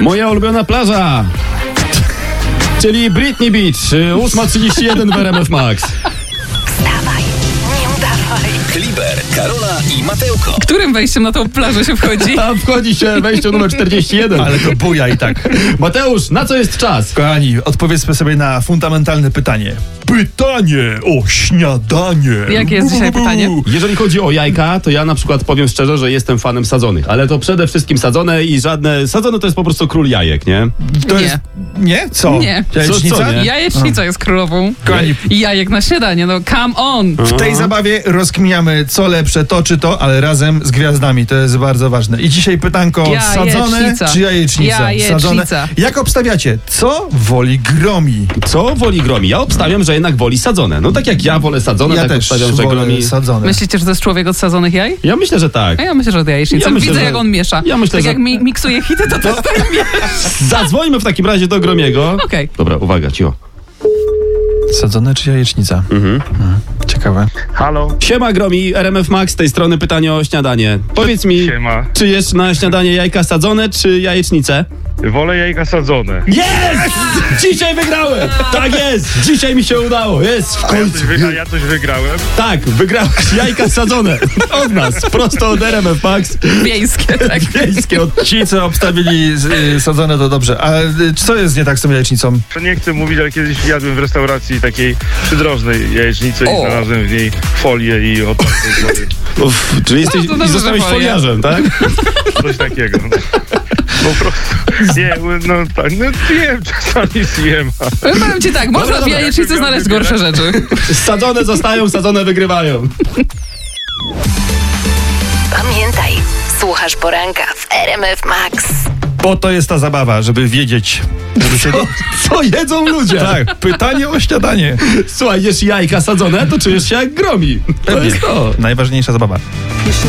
Moja ulubiona plaża. Czyli Britney Beach, 8:31 w RMF Max. Wstawaj, nie udawaj. Kliber, Karola i Mateuko. Którym wejściem na tą plażę się wchodzi? A wchodzi się wejście numer 41. Ale to buja i tak. Mateusz, na co jest czas? Kochani, odpowiedzmy sobie na fundamentalne pytanie. Pytanie o śniadanie. Jakie jest dzisiaj pytanie? Jeżeli chodzi o jajka, to ja na przykład powiem szczerze, że jestem fanem sadzonych. Ale to przede wszystkim sadzone i żadne... Sadzone to jest po prostu król jajek, nie? To Nie. jest... Nie? Co? Nie. Jajecznica? Co nie? Jajecznica jest królową. Kochani, I jajek na śniadanie, no come on. w tej zabawie rozkminiamy, co lepsze, to czy to, ale razem z gwiazdami. To jest bardzo ważne. I dzisiaj pytanko, sadzone Jajecznica. czy jajecznica? Jajecznica. Sadzone. Jak obstawiacie? Co woli gromi? Co woli gromi? Ja obstawiam, że jednak woli sadzone. No tak jak ja wolę sadzone, Ja tak też obstawiam, że wolę gromi... sadzone. Myślicie, że to jest człowiek od sadzonych jaj? Ja myślę, że tak. A ja myślę, że od jajecznicy. Ja myślę, Widzę, że- jak on miesza. ja myślę, tak że- jak miksuje hity, to też tak miesza. Zadzwońmy w takim razie do Gromiego. Okej. Dobra, uwaga, cicho. Sadzone czy jajecznica? Ciekawe. Halo, Siema Gromi, RMF Max, z tej strony pytanie o śniadanie. Powiedz mi, siema. czy jesz na śniadanie jajka sadzone, czy jajecznicę? Wolę jajka sadzone. Jest! Dzisiaj wygrałem! Tak jest! Dzisiaj mi się udało! Jest w końcu! Ja coś wygrałem. Tak, wygrałeś jajka sadzone. Od nas, prosto od RMF Max. Wiejskie, tak. Wiejskie od... Ci, co obstawili sadzone, to dobrze. A co jest nie tak z tą jajecznicą? Nie chcę mówić, ale kiedyś jadłem w restauracji takiej przydrożnej jajecznicy i znalazłem w niej folię i Uff, czyli jesteś, No to i dobrze, zostałeś że folia. foliarzem, tak? coś takiego. Po prostu. Nie, no tak, no zjem, czasami zjem. Powiem ci tak, można w dobra, jajecznicy znaleźć gorsze rzeczy. Sadzone zostają, sadzone wygrywają. Pamiętaj, słuchasz poranka w RMF Max. Po to jest ta zabawa, żeby wiedzieć. Żeby się... Co jedzą ludzie? Tak, pytanie o śniadanie. Słuchaj, jesz jajka sadzone, to czujesz się jak Gromi. To jest to. Najważniejsza zabawa. Jeśli